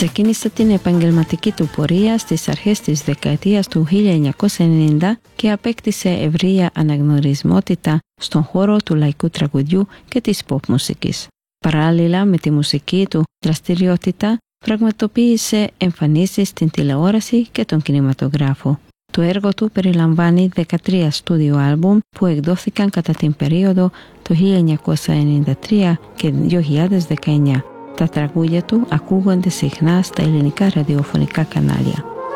Ξεκίνησε την επαγγελματική του πορεία στις αρχές της δεκαετίας του 1990 και απέκτησε ευρεία αναγνωρισμότητα στον χώρο του λαϊκού τραγουδιού και της pop μουσικής. Παράλληλα με τη μουσική του δραστηριότητα, πραγματοποίησε εμφανίσεις στην τηλεόραση και τον κινηματογράφο. Το έργο του περιλαμβάνει 13 στούντιο άλμπουμ που εκδόθηκαν κατά την περίοδο του 1993 και 2019. Τα τραγούδια του ακούγονται συχνά στα ελληνικά ραδιοφωνικά κανάλια.